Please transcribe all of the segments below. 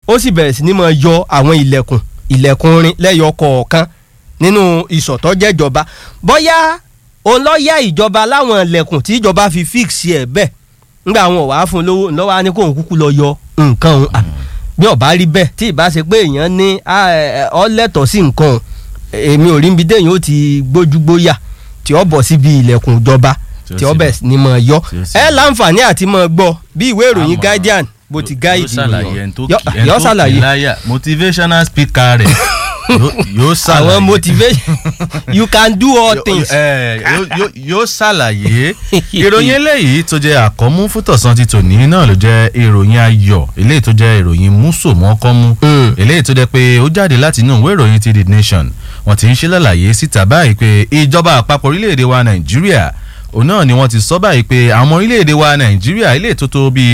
ó sì bẹ̀rẹ̀ sí ní máa yọ àwọn ilẹ̀kùn rin lẹ́yọ kọ̀ọ̀kan nínú ìsọ̀tọ́ jẹ́jọba bóyá òun lọ yá ìjọba láwọn ilẹ̀kùn tí ìjọba fi fix ẹ̀ bẹ́ẹ̀ nígbà àwọn ọ̀wá fún lówó lọ́wọ́ á ní kóun kúkú lọ yọ nǹkan òun bí ọba rí bẹ́ẹ̀ tí ìbá ṣe pé èèyàn ní ọlẹ́tọ̀ sí nǹkan èmi ò rí ibi déyìn ó ti gbójúgbóyà tí ó bọ̀ síbi ilẹ̀kùn ìjọba tí ó bẹ̀ ní mọ̀ yọ ẹ láǹfààní àti mọ̀ gbọ́ bí ìwé ìròyìn Guardian bó ti gáìdì yọ ṣàlàyé motivational speaker rẹ̀ yóò ṣàlàyé àwọn motivation you can do all things. yóò ṣàlàyé ìròyìn eléyìí tó jẹ́ àkọ́mú fún tọ̀sán ti tòní náà ló jẹ́ ìròyìn ayọ̀ eléyìí tó jẹ́ ìròyìn músòmọ́kọ́mú eléyìí tó jẹ́ pé ó jáde láti inú ìwé ìròyìn ti The Nation wọ́n ti ń ṣe lálàyé síta báyìí pé ìjọba àpapọ̀ orílẹ̀-èdè wa Nàìjíríà òun náà ni wọ́n ti sọ báyìí pé àwọn orílẹ̀-èdè wa Nàìjíríà ilé tó tó bíi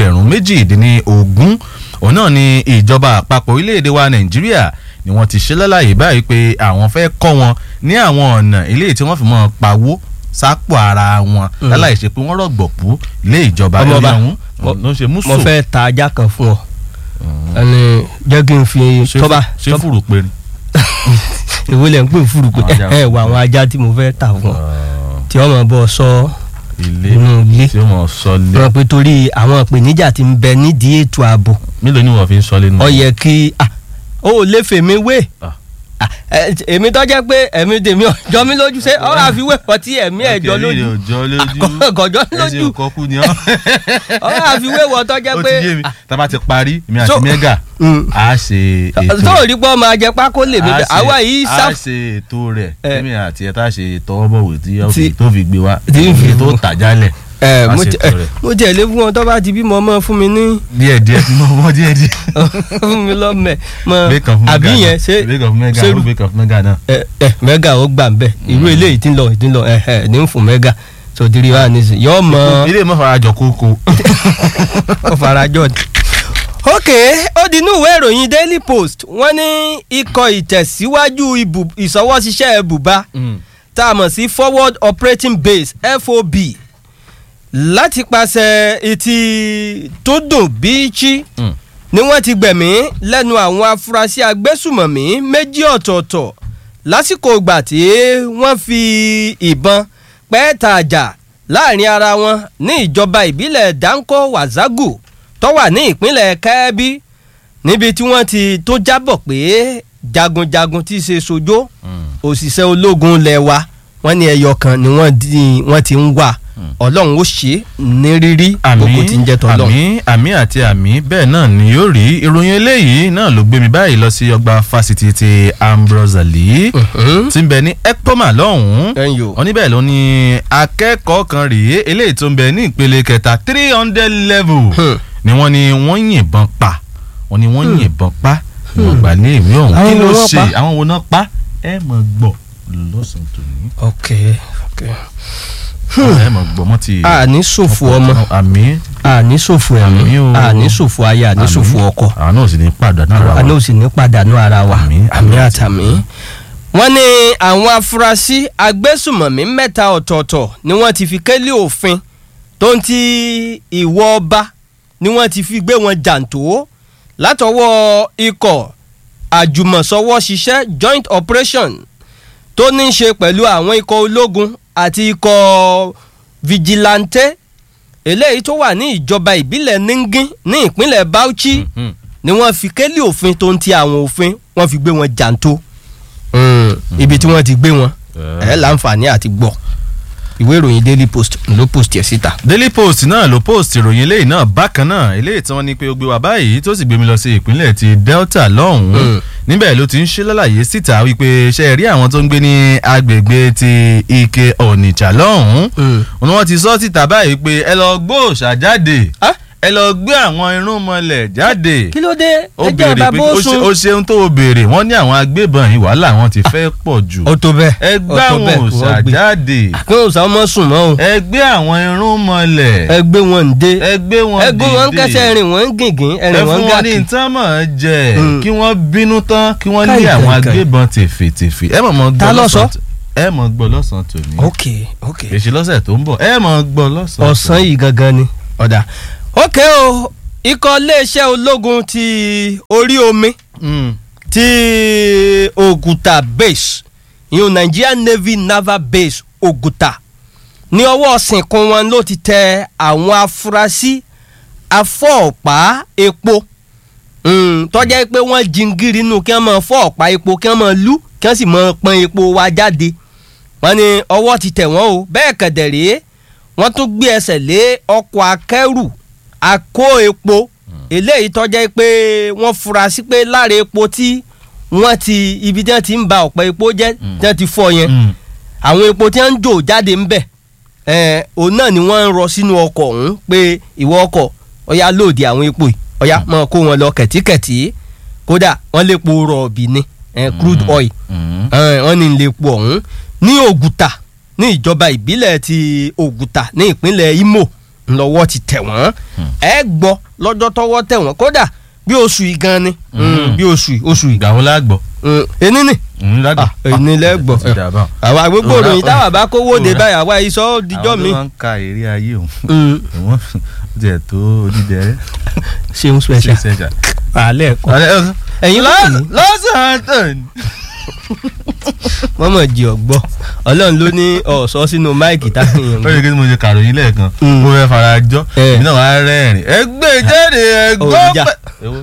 20,020 òun náà ni ìjọba àpapọ̀ orílẹ̀-èdè wa Nàìjíríà ni wọ́n ti ṣe lálàyé báyìí pé àwọn fẹ́ kọ́ wọn ní àwọn ọ̀nà ilé tí wọ́n fi mọ́ pawó sápò ara wọn láláì ṣe pé wọ́n rọ̀gbọ̀kú ilé ìjọba lórí àwọn ló ń ṣe múso. mo fẹ́ ta ajá kan fún ọ ẹni jẹ́ kí n fi tọ́ba ṣé fùrù pé ni. ìwé lẹ̀ ń pè fùrù pé ẹ wà àwọn ajá tí mo fẹ́ ta fún ọ tí wọ́n mọ̀ bọ́ sọ inú ilé tí wọ́n sọ lé. wọ́n pe torí àwọn ìpèníjà tí ń bẹ nídìí ètò ààbò. mélòó ni wọ́n fi ń sọ lé nù. ó yẹ kí ó lè fèmí wé èmi tó jẹ́ pé ẹ̀mí tèmi ọjọ́ mi lójú ṣé ọ̀rọ̀ àfiwé kan tí ẹ̀mí ẹ̀jọ́ lójú ọjọ́ lójú ọ̀rọ̀ àfiwé wọ tó jẹ́ pé. ó ti yé mi tá a bá ti parí mi àti mẹ́gà a ṣe ètò. tó rí pọ́ máa jẹ pákó lè mi bẹ́ẹ̀ àwa yìí sá. a ṣe ètò rẹ̀ èmi àti ẹ̀ tá a ṣe tọwọ́bọ̀wé tó fi gbé wa tó tàjálẹ̀. mo jẹ ilé fún wọn tó bá ti bímọ ọmọ fún mi ní. díẹ̀díẹ̀ mọ díẹ̀díẹ̀. fún mi lọ́mọ àbí yẹn ṣe mẹ́gà náà. mẹ́gà ó gbà ń bẹ̀ irú eléyìí tí ń lọ ní ń fún mẹ́gà sọdiri wa nísìnyí yọ mọ. ilé ìmọ̀ farajọ kókó. ó farajọ. ok ó di inú ìwé ìròyìn Daily Post wọ́n ní ikọ̀ ìtẹ̀síwájú ìṣọwọ́ṣiṣẹ́ ibùba tá a mọ̀ sí Forward Operating Base FOB láti pàṣẹ ìtì tó dùn bíi ni wọ́n ti gbẹ̀mí lẹ́nu àwọn afurasí agbésùmọ̀mí méjì ọ̀tọ̀ọ̀tọ̀ lásìkò ìgbà tí wọ́n fi ìbọn pẹ́ẹ́ta àjà láàrin ara wọn ní ìjọba ìbílẹ̀ Danko Wazagu tó wà ní ìpínlẹ̀ Kebbi níbi tí wọ́n ti tó jábọ̀ pé jagunjagun tí í ṣe sojó òṣìṣẹ́ ológun lẹ́wà wọ́n ní ẹyọ kan ni wọ́n ti ń wà ọlọ́run ó ṣe ní rírí gbogbo tí ń jẹ́ tọ́lọ́run. àmì àti àmì bẹ́ẹ̀ náà ni yóò rí ìròyìn eléyìí náà ló gbé mi báyìí lọ sí ọgbà fásitì ti Ambrose Ali tí ń bẹ ní Ekpoma lọ́hùn-ún wọ́n níbẹ̀ ló ní akẹ́kọ̀ọ́ kan rèé eléyìí tó ń bẹ ní ìpele kẹta 300 level ni wọ́n ní wọ́n yìnbọn pa wọ́n gbà ní ìwé ọ̀hún kí ló ṣe àwọn wo náà pa ẹ mọ̀ gbọ́ lọ́sàn-án tòní. ok ẹ mọ̀ gbọ́ mọ́ ti. àní ṣòfò ọmọ àní ṣòfò ẹ̀mí àní ṣòfò aya àní ṣòfò ọkọ àwọn náà sì ní pàdánù ara wa àmì àtàmì. wọ́n ní àwọn afurasí agbésùmọ̀mí mẹ́ta ọ̀tọ̀ọ̀tọ̀ ni wọ́n ti fi kélé òfin tó ń ti ìwọ ọba ni wọ́n ti fi gbé wọn jàǹtó látọwọ́ ikọ̀ àjùmọ̀sọwọ́ ṣiṣẹ́ joint operation tó ní í ṣe pẹ̀lú àwọn ikọ̀ ológun àti ikọ̀ vigilante eléyìí tó wà ní ìjọba ìbílẹ̀ Ningin ní ìpínlẹ̀ Bauchi ni wọ́n fi kélé òfin tó ń ti àwọn òfin wọ́n fi gbé wọn jàǹtó ibi tí wọ́n ti gbé wọn láǹfààní àti gbọ́ ìwé ìròyìn Daily Post ló post ẹ̀ síta. Daily Post náà ló post ìròyìn eléyìí náà bákan náà eléyìí tí wọ́n ní pé ó gbé wá báyìí tó sì gbé mi lọ sí ìpínlẹ̀ ti Delta lọ́hùn-ún níbẹ̀ ló ti ń ṣe lálàyé síta wípé ṣe rí àwọn tó ń gbé ní agbègbè ti Ike Onitsha lọ́hùn-ún wọ́n ti sọ síta báyìí pé ẹ lọ gbóòṣà jáde ẹ lọ gbé àwọn irúnmọlẹ̀ jáde. kí ló dé ẹjẹ bàbá ó sùn. ó ṣeun tó o béèrè wọ́n ní àwọn agbébọn yìí wàhálà wọn ti fẹ́ pọ̀ jù. ó tó bẹ́ẹ̀ ẹ gbé àwọn òòṣà jáde. kí òòṣà ọmọ sùn mọ́ o. ẹ gbé àwọn irúnmọlẹ̀. ẹ gbé wọn dé. ẹ gbé wọn dìde. ẹ gbé wọn kẹsẹ̀ rìn wọ́n gìngín ẹ̀rìn wọn gàkì. ẹ fún wọn ní tán mọ̀ ẹ́ jẹ kí wọ́n bínú tán kí wọ́n lé àwọn agbébọn tèfètèfè. ẹ mọ̀ gbọ́ lọ́sàn-án tòní. ok èsì lọ́sẹ̀ tó ń bọ̀ ẹ mọ̀ gbọ́ lọ́sàn-án. ọ̀sán yìí gangan ni ọ̀dà. ókè o ikọ̀ iléeṣẹ́ ológun ti orí omi ti Ògùtà base ìyún Nigerian Navy Naval Base Ògùtà ní ọwọ́ sìnkún wọn ló ti tẹ àwọn afurasí afọ́ọ̀pá epo tọ́jà pé wọ́n jingiri nù kí wọ́n máa fọ́ ọ̀pá epo kí wọ́n máa lú kí wọ́n sì máa pọn epo wa jáde wọ́n ní ọwọ́ ti tẹ̀ wọ́n o bẹ́ẹ̀ kẹ̀dẹ̀rẹ́ wọ́n tún gbé ẹsẹ̀ lé ọkọ̀ akẹ́rù akó epo eléyìí tọ́jà pé wọ́n fura sí pé lára epo tí wọ́n ti ibi tí wọ́n ti ń ba ọ̀pá epo jẹ́ tí wọ́n ti fọ́ yẹn àwọn epo tí wọ́n ń jò jáde ń bẹ̀ òun náà ni wọ́n ń rọ sínú ọkọ̀ ọ̀hún pé ìwọ ọkọ̀ ọ̀yá lòdì àwọn epo yìí ọ̀yá máa kó wọn lọ kẹ̀tíkẹ̀tí kódà wọ́n lè po rọ̀ọ̀bì ni crude oil wọ́n ní lè po ọ̀hún ní Ògùtà ní ìjọba ìbílẹ̀ ti Ògùtà ní ìpínlẹ̀ Imo ńlọ́wọ́ ti tẹ̀ wọ́n ẹ gbọ́ lọ́jọ́ tọ́wọ́ tẹ̀ wọ́n kódà bí oṣù yìí gan ni bí oṣù yìí. ìgbà wo la gbọ́. ẹni ni ẹni lẹ́gbọ̀ àwa gbogbo òròyìn táwa bá kówó de báyà wá iṣọ́ dijọ́ mi. àwọn tó máa ń ka èrè ayé òun wọ́n jẹ́ tó onídẹ̀ẹ́rẹ́. ṣeun special alẹ́ ẹ̀kọ́ ẹ̀yin lọ́sàn-án tán. wọ́n mọ̀ jí ọ̀gbọ́ Ọlọ́run ló ní ọ̀sọ́ sínú máìkì táwọn èèyàn gbọ́. ó yẹ kí mo ṣe kàròyìn lẹ́ẹ̀kan mo fẹ́ fara jọ́ èmi náà wàá rẹ́rìn ẹgbẹ́ jáde ẹgbọ́ pẹ́.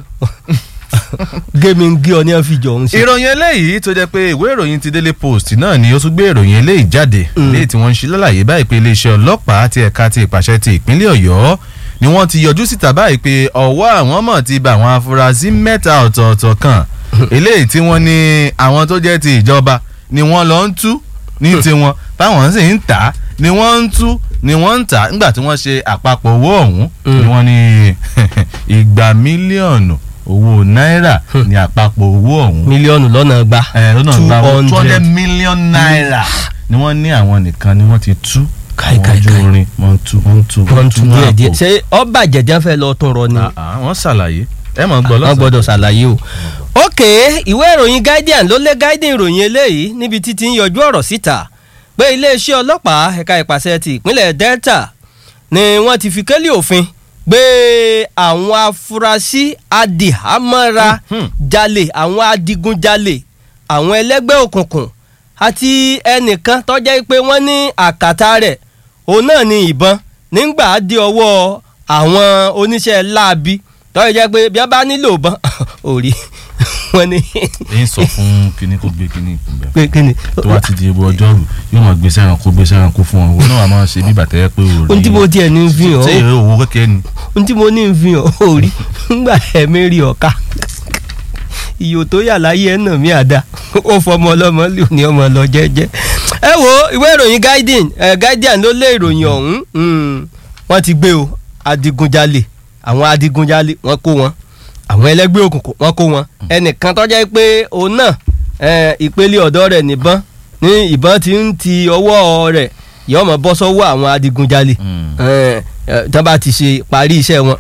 gémi ń gé ọ ní ọ́fíìjọ ọ̀hún sí. ìròyìn eléyìí tó jẹ́ pé ìwé ìròyìn ti Daily Post náà ni ó tún gbé ìròyìn eléyìí jáde léyìí tí wọ́n ń ṣe lálàyé báyìí pé iléeṣẹ́ ọlọ́pàá ti ẹ̀ka ti ìpàṣẹ ti ìpínlẹ̀ Ọ̀yọ́ ni wọ́n ti yọjú síta báyìí pé ọwọ́ àwọn mọ̀ ti bá àwọn afurasí mẹ́ta ọ̀tọ̀ọ̀tọ̀ kan eléyìí tí wọ́n ní àwọn tó jẹ́ ti ìjọba ni wọ́n lọ ń tú ní tiwọn báwọn sì ń tà ni wọ́n ń tú ni wọ́n ń tà nígbà tí wọ́n ṣe àpapọ̀ owó ọ̀hún ni wọ́n ní 200 mílíọ̀nù owó náírà ní àpapọ̀ owó ọ̀hún. mílíọ̀nù lọ́nà gba 200 million naira ni wọ́n ní àwọn nìkan ni wọ́n ti tú ojú orin wọ́n tú díẹ̀ ṣé ọba jẹjẹ fẹ́ lọ tún rọ ni. wọ́n ṣàlàyé ẹ mọ̀ gbọ́ lọ́sàn-án. wọ́n gbọ́dọ̀ ṣàlàyé o. ok ìwé ìròyìn Guardian ló lé Guardian ìròyìn eléyìí níbi títí ń yọjú ọ̀rọ̀ síta pé iléeṣẹ́ ọlọ́pàá ẹ̀ka ìpàṣẹ ti ìpínlẹ̀ Delta ni wọ́n ti fi kélé òfin gbé àwọn afurasí adìhámọ́ra jalè àwọn adigunjalè àwọn ẹlẹ́gbẹ́ òkùnkùn àti ẹnìkan tó jẹ́ pé wọ́n ní àkàtà rẹ̀ òun náà ní ìbọn nígbà dé ọwọ́ àwọn oníṣẹ́ láabi tó jẹ́ pé bí a bá nílò ìbọn òrí wọ́n ní. èyí sọ fún kinní kó gbé kinní ìkùnbẹ pé kinní tó bá ti di ewu ọjọ́rú yóò máa gbé sẹ́ran kó fún ọ òun náà wà máa ṣe bí bàtẹ́ pé òòrè. ohun tí mo tiẹ̀ ní fi hàn ṣé èrè owó kékeré ni. ohun tí mo ní fi hàn òrí nígbà ẹ̀mí rí ọ̀ka iyò tó yà láyé ẹ̀ nà mí àdá ó fọmọ ọlọ́mọ lù ní ọmọ lọ jẹ́jẹ́. ẹ wo ìwé ìròyìn Guardian ló lé ìròyìn ọ̀hún wọ́n ti gbé o adigunjalè àwọn adigunjalè wọ́n kó wọn àwọn ẹlẹ́gbẹ́ òkùnkùn wọ́n kó wọn ẹnìkan tó jẹ́ pé òun náà ìpele ọ̀dọ́ rẹ̀ níbọn ní ìbọn ti ń ti ọwọ́ rẹ̀ yóò mọ̀ bọ́ sọ́wọ́ àwọn adigunjalè tí wọ́n bá ti ṣe parí iṣẹ́ wọn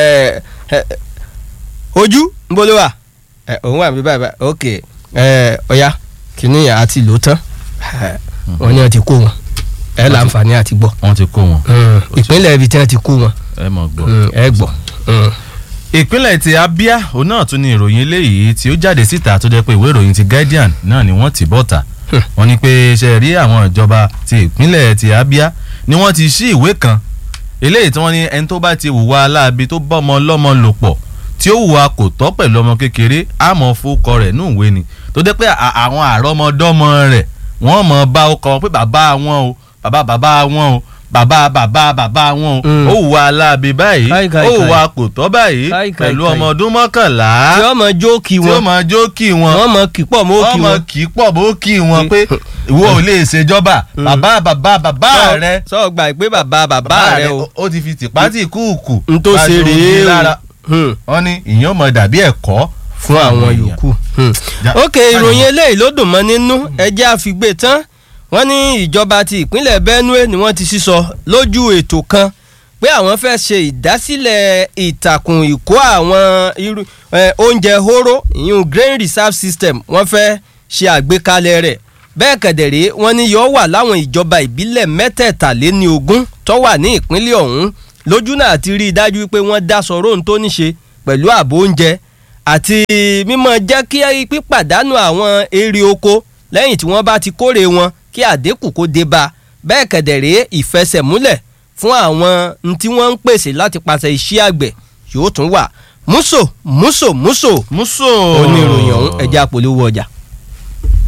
ojú ń bolo wa òun wà mí báyìí ok ọ̀ya kìíní àti lò tán wọ́n ní wọ́n ti kó wọn ẹ láǹfààní àti gbọ́. wọ́n ti kó wọn. ìpínlẹ̀ ibi tí wọ́n ti kó wọn. ẹ mọ̀ gbọ́. ẹ gbọ́. ìpínlẹ̀ ti Abia òun náà tún ní ìròyìn eléyìí tí ó jáde síta tó jẹ́ pé ìwé ìròyìn ti Guardian náà ni wọ́n ti bọ́ta. wọ́n ní pé ṣe rí àwọn ìjọba ti ìpínlẹ̀ ti Abia ni wọ́n ti ṣí ìwé kan eléyìí tí wọ́n ní ẹni tó bá ti hùwà aláàbí tó bá ọmọ ọlọ́mọ lò pọ̀ tí ó hùwà kò tọ́ pẹ̀lú ọmọ kékeré àmọ́ fowókọ rẹ̀ nù ìwé ni tó jẹ́ pé àwọn àrọ́mọdọ́mọ rẹ̀ wọ́n mọ̀ bá ó kọ pé bàbá wọn o bàbá wọn o bàbá wọn o ó hùwà aláàbí báyìí ó hùwà kò tọ́ báyìí pẹ̀lú ọmọ ọdún 11 tí ó mọ jókì wọn wọ́n mọ kìpọ̀ mọ́ kí wọn pé ìwọ ò lè ṣèjọba bàbá rẹ. sọ gbà pé bàbá rẹ o ó ti fi tìpátì kúùkù n tó ṣe rèé o wọ́n ní ìyẹn mọ̀ dàbí ẹ̀kọ́ fún àwọn yòókù. ok ìròyìn eléyìí ló dùn mọ́ nínú ẹjẹ́ àfigbé tán wọ́n ní ìjọba ti ìpínlẹ̀ Benue ni wọ́n ti sísọ lójú ètò kan pé àwọn fẹ́ ṣe ìdásílẹ̀ ìtàkùn ìkó àwọn oúnjẹ hóró ìyún grain reserve system wọ́n fẹ́ ṣe àgbékalẹ̀ rẹ̀ bẹ́ẹ̀ kẹ̀dẹ̀rẹ́ wọ́n ní yóò wà láwọn ìjọba ìbílẹ̀ 23 tó wà ní ìpínlẹ̀ ọ̀hún lójú náà ti rí i dájú pé wọ́n dá sọ̀rọ̀ ohun tó ní ṣe pẹ̀lú ààbò oúnjẹ àti mímọ́ jẹ́ kí pípàdánù àwọn èrè oko lẹ́yìn tí wọ́n bá ti kórè wọn kí àdínkù kó dé bá bẹ́ẹ̀ kẹ̀dẹ̀rẹ́ ìfẹsẹ̀múlẹ̀ fún àwọn tí wọ́n ń pèsè láti pàṣẹ iṣẹ́ àgbẹ̀ yóò tún wà. múso oníròyìn ọ̀hún ẹ̀já polówó ọjà.